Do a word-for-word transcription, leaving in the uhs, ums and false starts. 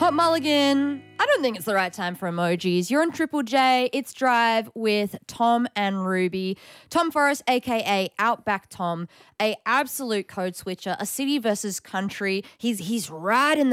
Hot Mulligan, I don't think it's the right time for emojis. You're on Triple J. It's Drive with Tom and Ruby. Tom Forrest, a k a. Outback Tom, a absolute code switcher, a city versus country. He's he's right in